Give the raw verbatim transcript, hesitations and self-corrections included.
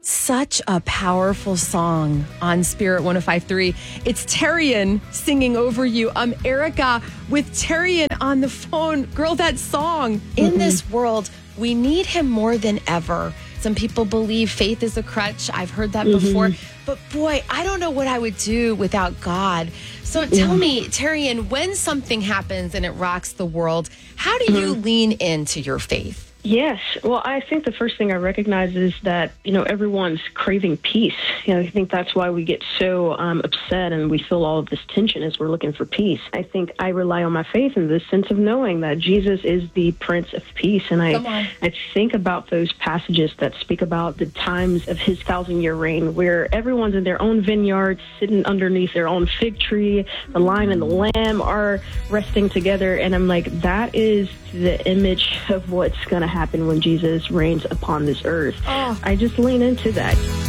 Such a powerful song on Spirit one oh five point three. It's Terrian singing over you. I'm Erica with Terrian on the phone. Girl, that song. In mm-hmm. this world, we need him more than ever. Some people believe faith is a crutch. I've heard that mm-hmm. before. But boy, I don't know what I would do without God. So tell mm-hmm. me, Terrian, when something happens and it rocks the world, how do you mm-hmm. lean into your faith? Yes. Well, I think the first thing I recognize is that, you know, everyone's craving peace. You know, I think that's why we get so um, upset and we feel all of this tension as we're looking for peace. I think I rely on my faith in the sense of knowing that Jesus is the Prince of Peace. And I, I think about those passages that speak about the times of his thousand-year reign, where everyone's in their own vineyard, sitting underneath their own fig tree. The lion and the lamb are resting together. And I'm like, that is the image of what's going to happen when Jesus reigns upon this earth. Oh. I just lean into that.